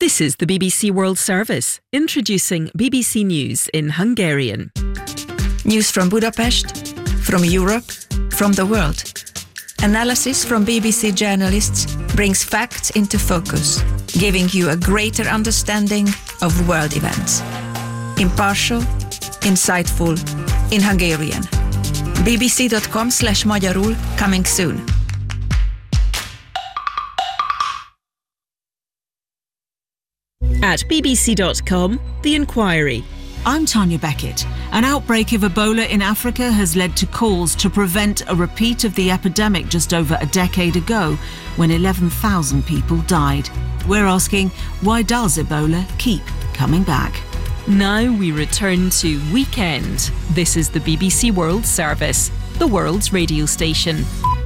This is the BBC World Service, introducing BBC News in Hungarian. News from Budapest, from Europe, from the world. Analysis from BBC journalists brings facts into focus, giving you a greater understanding of world events. Impartial, insightful, in Hungarian. bbc.com/magyarul, coming soon. At bbc.com, The Inquiry. I'm Tanya Beckett. An outbreak of Ebola in Africa has led to calls to prevent a repeat of the epidemic just over a decade ago, when 11,000 people died. We're asking, why does Ebola keep coming back? Now we return to Weekend. This is the BBC World Service, the world's radio station.